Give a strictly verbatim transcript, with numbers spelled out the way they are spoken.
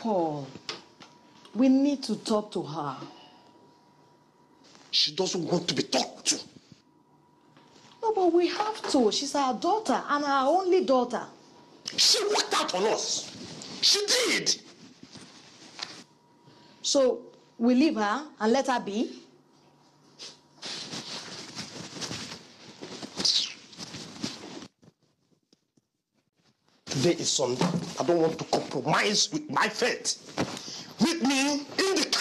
Paul, we need to talk to her. She doesn't want to be talked to. No, but we have to. She's our daughter and our only daughter. She walked out on us. She did. So we leave her and let her be? Today is Sunday. I don't want to compromise with my faith. Meet me in the